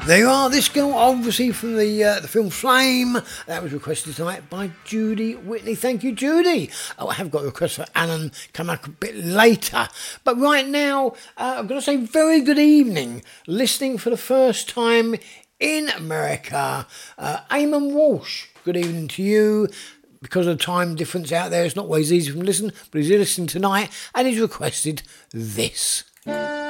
There you are, this girl, obviously from the film Flame. That was requested tonight by Judy Whitney. Thank you, Judy. Oh, I have got a request for Alan coming up a bit later. But right now, I'm going to say very good evening. Listening for the first time in America, Eamon Walsh. Good evening to you. Because of the time difference out there, it's not always easy for him to listen, but he's listening tonight and he's requested this.